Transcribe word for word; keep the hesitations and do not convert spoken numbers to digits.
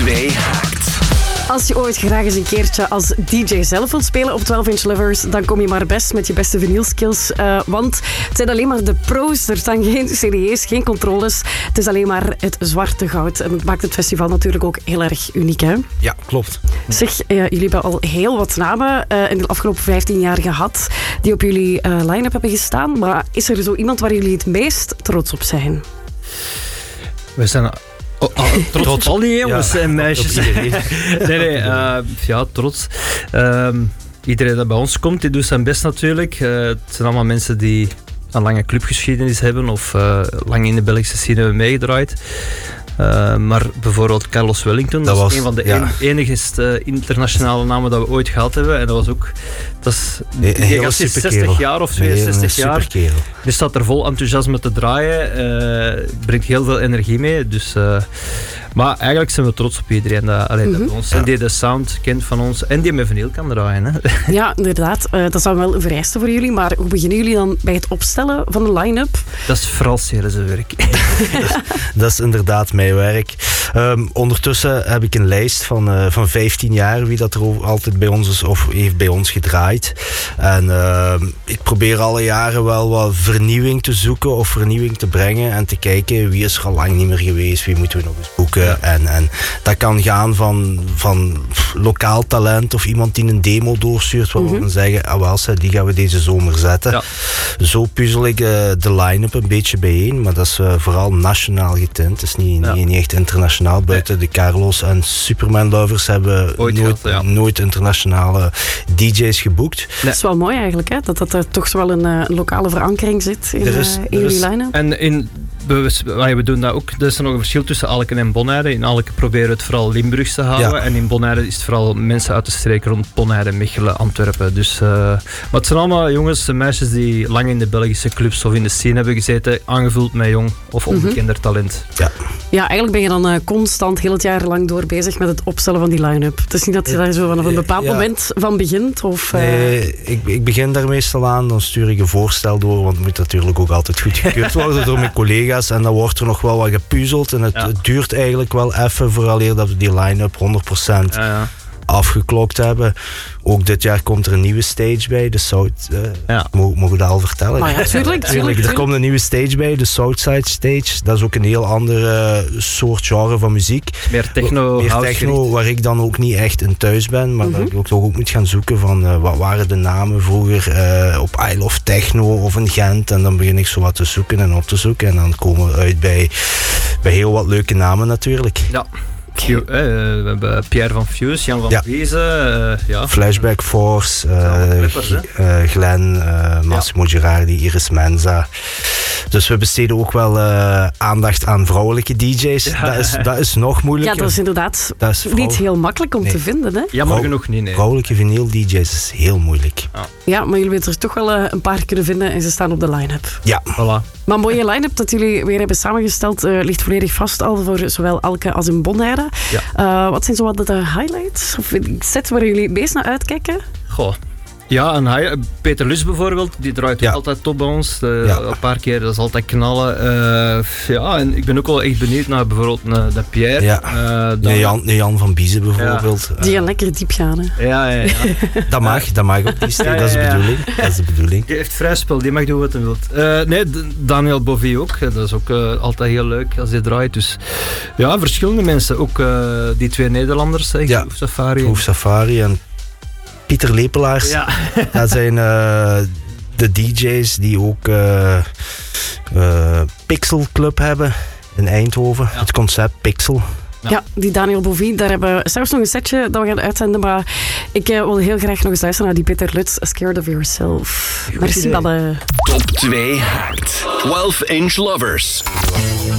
twee haakt. Als je ooit graag eens een keertje als D J zelf wilt spelen op twaalf inch Lovers, dan kom je maar best met je beste vinylskills. Uh, want het zijn alleen maar de pro's. Er staan geen C D A's, geen controles. Het is alleen maar het zwarte goud. En dat maakt het festival natuurlijk ook heel erg uniek, hè? Ja, klopt. Zeg, uh, jullie hebben al heel wat namen uh, in de afgelopen vijftien jaar gehad die op jullie uh, line-up hebben gestaan. Maar is er zo iemand waar jullie het meest trots op zijn? We zijn... Oh, oh, trots, trots op al die jongens ja, en meisjes. nee, nee, uh, ja, trots. Um, iedereen dat bij ons komt, die doet zijn best natuurlijk. Uh, het zijn allemaal mensen die een lange clubgeschiedenis hebben of uh, lang in de Belgische scene hebben meegedraaid. Uh, maar bijvoorbeeld Carlos Wellington, dat, dat was een van de ja. enige uh, internationale namen dat we ooit gehad hebben. En dat was ook... Dat is, nee, die gast is zestig jaar of tweeënzestig nee, jaar. Die staat er vol enthousiasme te draaien. Uh, brengt heel veel energie mee. Dus, uh, maar eigenlijk zijn we trots op iedereen dat, allee, mm-hmm. dat ons, ja. die de sound kent van ons en die met vinyl kan draaien. Hè. Ja, inderdaad. Uh, dat is dan wel een vereiste voor jullie. Maar hoe beginnen jullie dan bij het opstellen van de line-up? Dat is vooral Ceres werk. dat, dat is inderdaad mijn werk. Um, ondertussen heb ik een lijst van, uh, van vijftien jaar wie dat er altijd bij ons is of heeft bij ons gedraaid. En uh, ik probeer alle jaren wel wat vernieuwing te zoeken of vernieuwing te brengen en te kijken wie is er al lang niet meer geweest, wie moeten we nog eens boeken. Ja. En, en dat kan gaan van, van lokaal talent of iemand die een demo doorstuurt waar mm-hmm. we dan zeggen, ah wel, die gaan we deze zomer zetten. Ja. Zo puzzel ik uh, de line-up een beetje bijeen, maar dat is uh, vooral nationaal getint. Het is niet, ja. niet, niet echt internationaal. Buiten nee. de Carlos en Superman Lovers hebben ooit nooit, gehad, ja. nooit internationale D J's geboekt. Nee. Dat is wel mooi eigenlijk, hè? Dat, dat er toch zo wel een, uh, een lokale verankering zit in, er is, uh, in jullie line-up. En in, we, we doen dat ook. Er is nog een verschil tussen Alken en Bonaire. In Alken proberen we het vooral Limburgs te houden. Ja. En in Bonaire is het vooral mensen uit de streek rond Bonaire, Mechelen, Antwerpen. Dus, uh, maar het zijn allemaal jongens en meisjes die lang in de Belgische clubs of in de scene hebben gezeten, aangevuld met jong of onbekender mm-hmm. talent. Ja. ja, eigenlijk ben je dan uh, constant heel het jaar lang door bezig met het opstellen van die line-up. Het is niet dat je daar zo vanaf een bepaald ja. moment van begint? Of, uh... Nee, ik, ik begin daar meestal aan, dan stuur ik een voorstel door, want het moet natuurlijk ook altijd goed gekeurd worden door mijn collega's. En dan wordt er nog wel wat gepuzzeld en het, ja. het duurt eigenlijk wel even vooraleer dat we die line-up honderd procent ja, ja. afgeklokt hebben. Ook dit jaar komt er een nieuwe stage bij, de South... Uh, ja. Mogen we dat al vertellen? Maar ja, tuurlijk, tuurlijk. Er komt een nieuwe stage bij, de Southside Stage. Dat is ook een heel andere uh, soort genre van muziek. Meer techno, Meer techno, waar ik dan ook niet echt in thuis ben, maar mm-hmm. dat ik ook toch ook moet gaan zoeken van uh, wat waren de namen vroeger uh, op I Love Techno of in Gent. En dan begin ik zo wat te zoeken en op te zoeken. En dan komen we uit bij, bij heel wat leuke namen natuurlijk. Ja. Q, eh, we hebben Pierre van Fuse, Jan van ja. Wezen. Uh, ja. Flashback Force, uh, Clippers, uh, Glenn, uh, Massimo ja. Girardi, Iris Menza. Dus we besteden ook wel uh, aandacht aan vrouwelijke D J's. Ja. Dat, is, dat is nog moeilijker. Ja, dat is inderdaad dat is vrouw... niet heel makkelijk om nee. te vinden. Hè? Jammer genoeg niet. Nee. Vrouwelijke vinyl D J's is heel moeilijk. Ja, ja maar jullie weten er toch wel uh, een paar kunnen vinden en ze staan op de line-up. Ja. Voilà. Maar een mooie line-up dat jullie weer hebben samengesteld uh, ligt volledig vast al voor zowel Alke als in Bonaire. Ja. Uh, wat zijn zo wat de highlights? Of sets waar jullie het meest naar uitkijken? Goh. Ja, en hij, Peter Lus bijvoorbeeld, die draait ja. altijd top bij ons. De, ja. Een paar keer, dat is altijd knallen. Uh, ja, en ik ben ook wel echt benieuwd naar bijvoorbeeld uh, de Pierre. Ja. Uh, dan... nee, Jan, nee, Jan van Biezen bijvoorbeeld. Ja. Die gaan lekker diep gaan, hè? Ja, ja, ja. dat mag, dat mag op die stuk, ja, ja, ja. dat is de bedoeling. Dat is de bedoeling. Die heeft vrij spel, die mag doen wat hij wil. Uh, nee, Daniel Bovee ook, dat is ook uh, altijd heel leuk als hij draait. Dus ja, verschillende mensen, ook uh, die twee Nederlanders, hè, ja. Groove Safari. Groove Safari en Pieter Lepelaars. Ja. Dat zijn uh, de D J's die ook uh, uh, Pixel Club hebben in Eindhoven. Ja. Het concept Pixel. Ja. ja, die Daniel Bovee, daar hebben we zelfs nog een setje dat we gaan uitzenden, maar ik uh, wil heel graag nog eens luisteren naar die Peter Lutz, Scared of Yourself. Merci, Balle. Top twee haakt. twaalf inch Lovers.